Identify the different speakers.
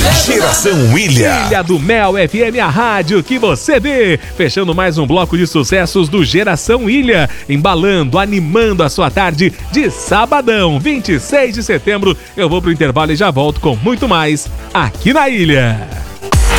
Speaker 1: Geração Ilha.
Speaker 2: Ilha do Mel FM, a rádio que você vê. Fechando mais um bloco de sucessos do Geração Ilha. Embalando, animando a sua tarde de sabadão, 26 de setembro. Eu vou pro intervalo e já volto com muito mais aqui na Ilha.